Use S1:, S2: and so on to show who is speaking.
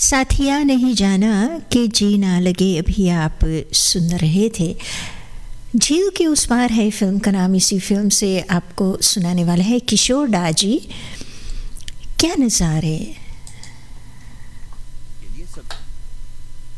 S1: साथिया नहीं जाना कि जी ना लगे अभी आप सुन रहे थे। झील के उस पार है फिल्म का नाम। इसी फिल्म से आपको सुनाने वाला है किशोर दा जी। क्या नज़ारे,